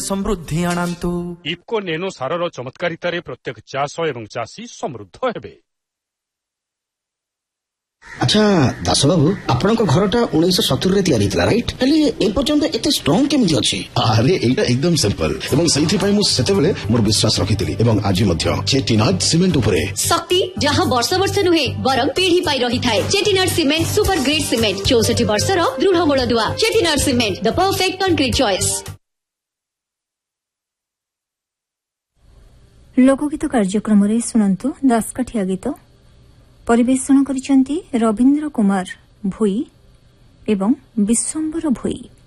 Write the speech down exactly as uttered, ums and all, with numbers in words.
समृद्धि आनांतु। इफको नेनो सारर चमत्कारितारे प्रत्येक चाष एवं चाषी समृद्ध हेबे। अच्छा दास बाबू आपण घरटा उन्नीस सत्तर रे तैयारी थिला राइट हेले ए पर्यंत एते स्ट्रांग केमिति अछि? अरे एटा एकदम सिंपल एवं सही पई मु सेते बेले मोर विश्वास रखिथिली एवं आज मध्य चेटिनाड सीमेंट उपरे शक्ति जहां वर्ष वर्ष नुहे बरम पीढ़ी पाई रही थाए। Chettinad cement super great cement चौसठ वर्षर दृढ़ मूलदुआ। Chettinad cement the perfect concrete choice. लोकगीत कार्यक्रम रे सुनंतु दासकाठिया गीत परिवेषण करिसेंती रविंद्र कुमार भोई एवं विश्वम्बर भोई।